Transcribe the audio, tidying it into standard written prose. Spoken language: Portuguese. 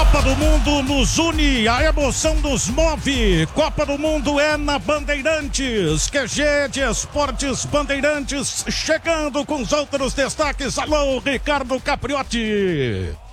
Copa do Mundo nos une, a emoção nos move. Copa do Mundo é na Bandeirantes. QG de Esportes Bandeirantes, chegando com os outros destaques. Alô, Ricardo Capriotti.